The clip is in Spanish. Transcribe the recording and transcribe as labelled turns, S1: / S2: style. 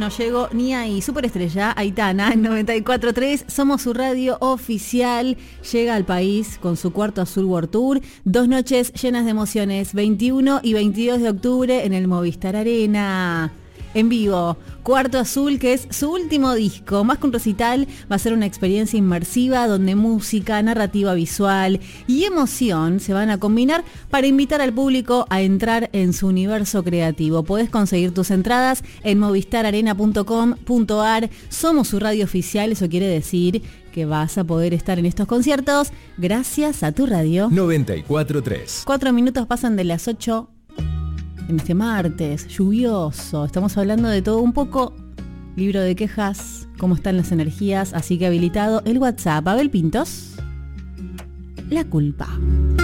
S1: no llego ni ahí. Superestrella, Aitana, en 94.3, somos su radio oficial. Llega al país con su Cuarto Azul World Tour. 2 noches llenas de emociones, 21 y 22 de octubre en el Movistar Arena. En vivo, Cuarto Azul, que es su último disco. Más que un recital, va a ser una experiencia inmersiva donde música, narrativa visual y emoción se van a combinar para invitar al público a entrar en su universo creativo. Podés conseguir tus entradas en movistararena.com.ar. Somos su radio oficial, eso quiere decir que vas a poder estar en estos conciertos gracias a tu radio.
S2: 94.3.
S1: 4 minutos pasan de las 8. En este martes lluvioso, estamos hablando de todo un poco. Libro de quejas, cómo están las energías, así que habilitado el WhatsApp. Abel Pintos, la culpa.